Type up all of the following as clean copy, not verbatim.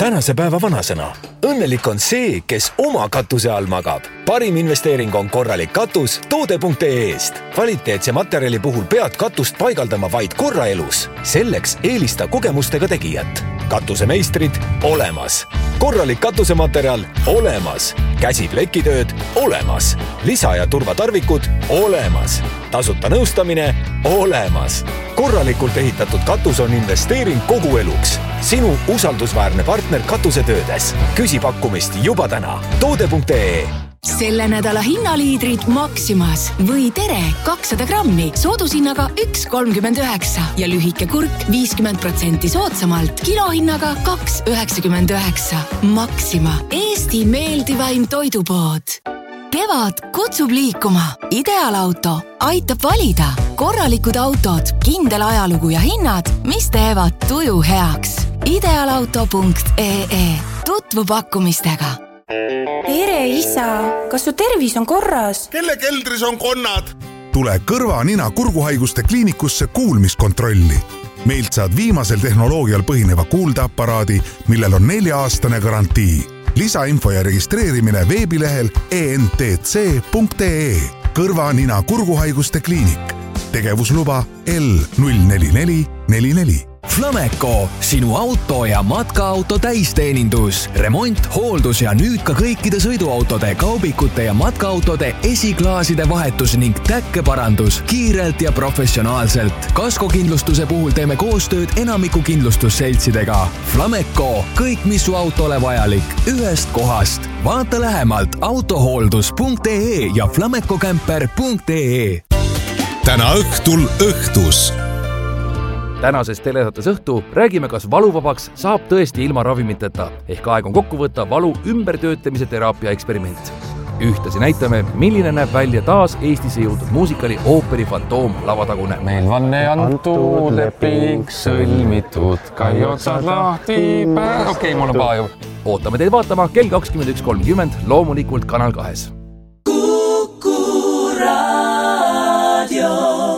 tänase päeva vanasõna. Õnnelik on see, kes oma katuse all magab. Parim investeering on korralik katus toode.ee-st. Kvaliteetse materjali puhul pead katust paigaldama vaid korra elus. Selleks eelista kogemustega tegijat. Katusemeistrid olemas. Korralik katusematerjal olemas. Käsiplekitööd olemas. Lisa- ja turvatarvikud olemas. Tasuta nõustamine olemas. Korralikult ehitatud katus on investeering kogu eluks. Sinu usaldusväärne partner katusetöödes. Küsi pakkumist juba täna. Toode.ee. Selle nädala hinnaliidrid Maximas või Tere 200 grammi soodushinnaga 1,39 ja lühike kurk 50% soodsamalt kilohinnaga 2,99. Maxima, Eesti meeldivaim toidupood. Kevad kutsub liikuma. Ideaalauto aitab valida. Korralikud autod, kindel ajalugu ja hinnad, mis teevad tuju heaks. Ideaalauto.ee. Tutvu pakkumistega. Tere, isa! Kas su tervis on korras? Kelle keldris on konnad? Tule kõrva, nina, kurguhaiguste kliinikusse kuulmiskontrolli. Meilt saad viimasel tehnoloogial põhineva kuuldeaparaadi, millel on 4-aastane garantii. Lisainfo ja registreerimine veebilehel entc.ee. Kõrva, nina, kurguhaiguste kliinik. Tegevusluba L04444. Flameco, sinu auto ja matkaauto täisteenindus, remont, hooldus ja nüüd ka kõikide sõiduautode, kaubikute ja matkaautode esiklaaside vahetus ning täkkeparandus kiirelt ja professionaalselt. Kaskokindlustuse puhul teeme koostööd enamiku kindlustusseltsidega. Flameco, kõik mis su autole vajalik, ühest kohast. Vaata lähemalt autohooldus.ee ja flamecocamper.ee. Täna õhtul õhtus. Tänases telesaates õhtu räägime, kas valuvabaks saab tõesti ilma ravimiteta. Ehk aeg on kokku võtta valu ümbertöötlemise teraapia eksperiment. Ühtlasi näitame, milline näeb välja taas Eestisse jõudnud muusikali Ooperi Fantoom lavatagune. Meil vanne antud leping sõlmitud, kai otsad lahti päev. Okei, mul on paha juba. Ootame teid vaatama kell 21.30, loomulikult Kanal 2. Kuku Raadio.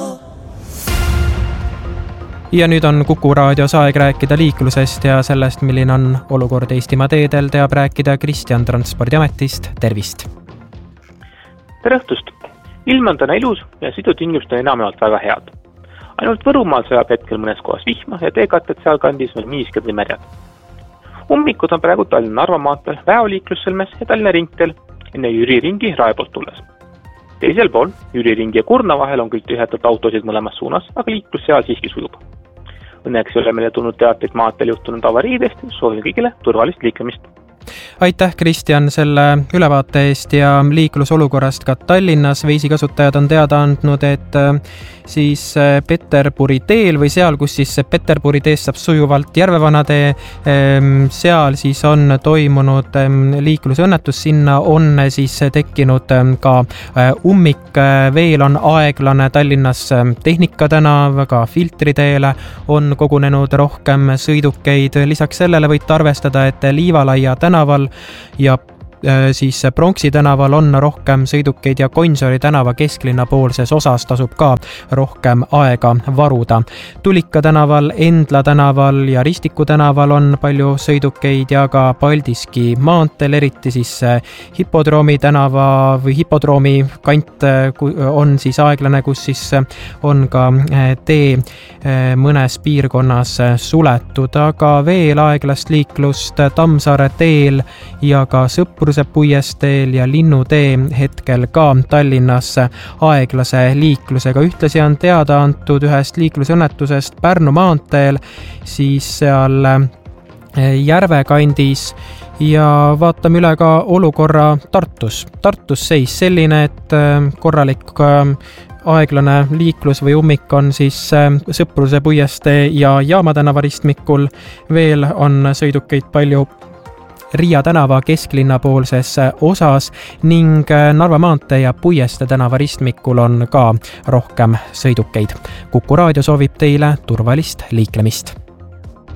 Ja nüüd on Kuku raadios aeg rääkida liiklusest ja sellest, milline on olukord Eestimaa teedel, teab rääkida Kristjan Transpordiametist. Tervist! Tere õhtust! Ilm on täna ilus ja sõidutingimused on enamjaolt väga head. Ainult Võrumaal sajab hetkel mõnes kohas vihma ja teekatted sealkandis veel miisked või märjad. Ummikud on praegu Tallinna-Narva maanteel, Väoliiklussõlmes ja Tallinna ringteel enne Jüri ringi Rae poolt tulles. Teisel pool, Jüri ringi ja Kurna vahel on kõik tühjatult autosid mõlemas suunas, aga liiklus seal siiski sujub. Õnneks ei ole meile tulnud teateid maanteel juhtunud avariidest, soovin kõigile turvalist liiklemist. Aitäh, Kristjan, selle ülevaate eest ja liiklusolukorrast ka Tallinnas. Veisikasutajad on teada andnud, et siis Peterburi teel või seal, kus siis Peterburi teest saab sujuvalt Järvevanatee, seal siis on toimunud liiklusõnnetus, sinna on siis tekkinud ka ummik, veel on aeglane Tallinnas Tehnika tänav, ka Filtriteele on kogunenud rohkem sõidukeid. Lisaks sellele võite arvestada, et Liivalaia tänaval ja siis Pronksi tänaval on rohkem sõidukeid ja Gonsiori tänava kesklinna poolses osas tasub ka rohkem aega varuda. Tulika tänaval, Endla tänaval ja Ristiku tänaval on palju sõidukeid ja ka Paldiski maanteel, eriti siis Hipodroomi tänava või Hipodroomi kant on siis aeglane, kus siis on ka tee mõnes piirkonnas suletud, aga veel aeglast liiklust Tammsaare teel ja ka puiesteel ja Linnutee hetkel ka Tallinnas aeglase liiklusega. Ühtlasi on teada antud ühest liiklusõnnetusest Pärnu maanteel, siis seal Järve kandis ja vaatame üle ka olukorra Tartus. Tartus seis selline, et korralik aeglane liiklus või ummik on siis Sõpruse puiestee ja Jaama tänava ristmikul. Veel on sõidukeid palju Riia tänava kesklinna poolses osas ning Narva maantee ja Puieste tänava ristmikul on ka rohkem sõidukeid. Kuku raadio soovib teile turvalist liiklemist.